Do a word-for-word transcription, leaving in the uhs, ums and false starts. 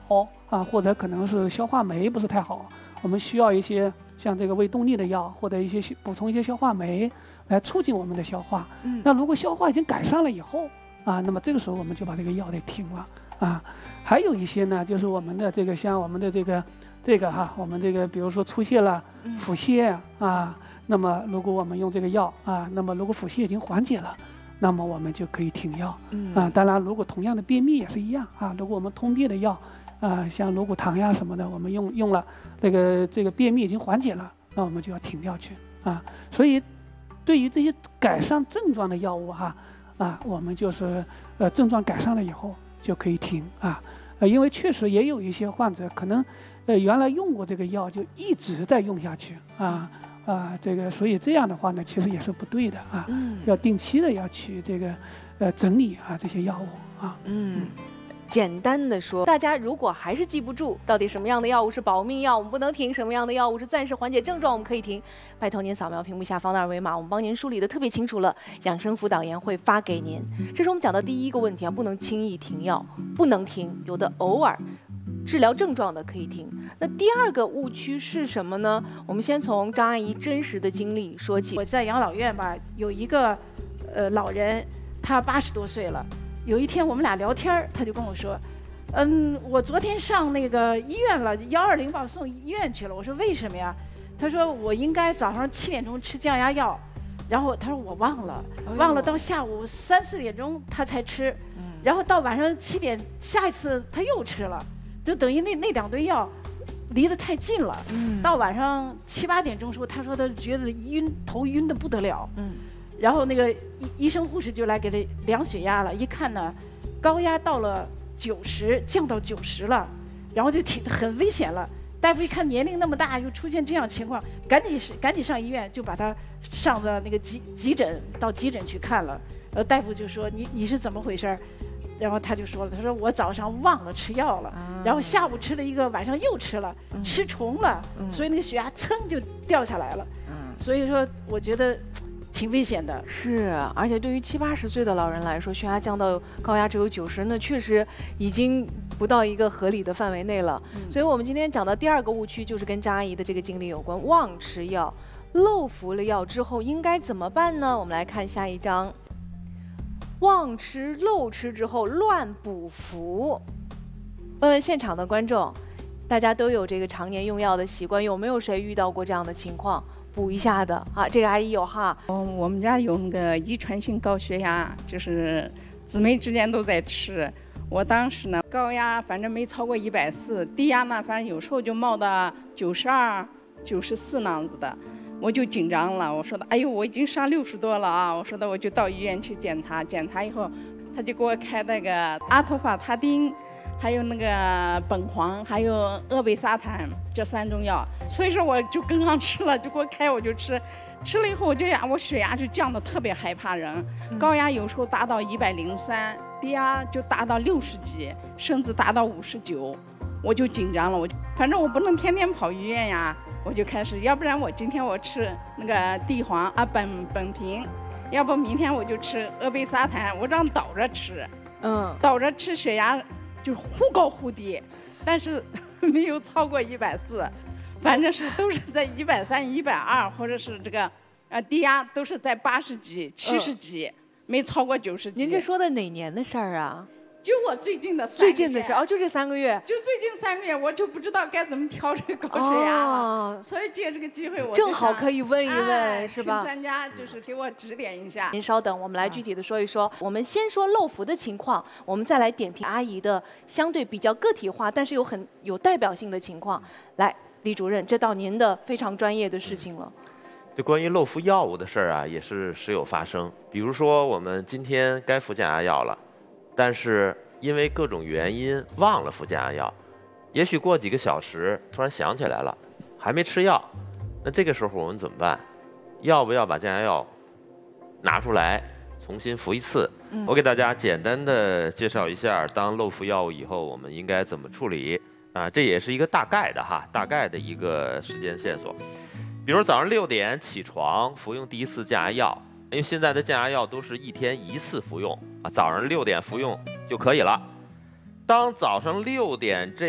啊，或者可能是消化酶不是太好，我们需要一些像这个胃动力的药，或者一些补充一些消化酶，来促进我们的消化。嗯、那如果消化已经改善了以后啊，那么这个时候我们就把这个药给停了啊。还有一些呢，就是我们的这个像我们的这个这个哈，我们这个比如说出泻了、腹泻啊，那么如果我们用这个药啊，那么如果腹泻已经缓解了，那么我们就可以停药。嗯啊，当然如果同样的便秘也是一样啊，如果我们通便的药啊，像罗骨糖呀什么的，我们用用了这个这个便秘已经缓解了，那我们就要停掉去啊。所以对于这些改善症状的药物哈啊，我们就是呃症状改善了以后就可以停啊。呃，因为确实也有一些患者可能呃原来用过这个药就一直在用下去啊。啊，这个所以这样的话呢，其实也是不对的啊，嗯、要定期的要去这个，呃，整理啊这些药物啊。 嗯，简单的说，大家如果还是记不住到底什么样的药物是保命药，我们不能停；什么样的药物是暂时缓解症状，我们可以停。拜托您扫描屏幕下方的二维码，我们帮您梳理的特别清楚了。养生辅导员会发给您。这是我们讲的第一个问题啊，不能轻易停药，不能停，有的偶尔。治疗症状的可以停。那第二个误区是什么呢？我们先从张阿姨真实的经历说起。 我在养老院吧，有一个呃老人，他八十多岁了。有一天我们俩聊天，他就跟我说：“嗯，我昨天上那个医院了，幺二零把我送医院去了。”我说：“为什么呀？”他说：“我应该早上七点钟吃降压药，然后他说我忘了，忘了到下午三四点钟他才吃，然后到晚上七点下一次他又吃了。”就等于那那两堆药离得太近了，嗯，到晚上七八点钟时候，他说他觉得晕，头晕得不得了，嗯，然后那个医医生护士就来给他量血压了，一看呢，高压到了九十，降到九十了，然后就挺很危险了。大夫一看年龄那么大，又出现这样情况，赶紧是赶紧上医院，就把他上的那个急急诊到急诊去看了。呃，大夫就说你你是怎么回事？然后他就说了，他说我早上忘了吃药了，啊、然后下午吃了一个，晚上又吃了，嗯、吃重了，嗯、所以那个血压噌就掉下来了。嗯、所以说，我觉得挺危险的。 是，而且对于七八十岁的老人来说，血压降到高压只有九十，那确实已经不到一个合理的范围内了。嗯、所以我们今天讲的第二个误区就是跟张阿姨的这个经历有关，忘吃药，漏服了药之后应该怎么办呢？我们来看下一章。忘吃漏吃之后乱补服，问问现场的观众，大家都有这个常年用药的习惯，有没有谁遇到过这样的情况？补一下的啊，这个阿姨有哈。 哦，我们家有那个遗传性高血压，就是姊妹之间都在吃。我当时呢，高压反正没超过一百四，低压呢，反正有时候就冒到九十二、九十四那样子的。我就紧张了，我说的，哎呦，我已经上六十多了啊！我说的，我就到医院去检查，检查以后，他就给我开那个阿托法他汀，还有那个苯黄，还有鄂贝沙坦这三种药。所以说我就跟上吃了，就给我开我就吃，吃了以后我就呀，我血压就降得特别害怕人，高压有时候达到一百零三，低压就达到六十几，甚至达到五十九，我就紧张了，我就反正我不能天天跑医院呀。我就开始，要不然我今天我吃那个地黄啊苯苯平，要不明天我就吃鄂贝沙坦，我这样倒着吃，嗯，倒着吃血压就忽高忽低，但是没有超过一百四，反正是都是在一百三、一百二，或者是这个呃低压都是在八十几、七十几，嗯、没超过九十几。 您这说的哪年的事儿啊？ 就我最近的最近的事哦，就这三个月， 就最近三个月，我就不知道该怎么调这个高血压了，哦、所以借这个机会我正好可以问一问， 哎、 是吧？ 请专家就是给我指点一下。 您稍等，我们来具体的说一说。啊、我们先说漏服的情况，我们再来点评阿姨的相对比较个体化，但是有很有代表性的情况。来，李主任，这到您的非常专业的事情了。 这关于漏服药物的事儿啊，也是时有发生。比如说，我们今天该服降压药了，但是因为各种原因忘了服降压药，也许过几个小时突然想起来了，还没吃药，那这个时候我们怎么办？要不要把降压药拿出来重新服一次？嗯、我给大家简单的介绍一下，当漏服药物以后我们应该怎么处理啊？这也是一个大概的哈，大概的一个时间线索。比如早上六点起床服用第一次降压药，因为现在的降压药都是一天一次服用啊，早上六点服用就可以了。当早上六点这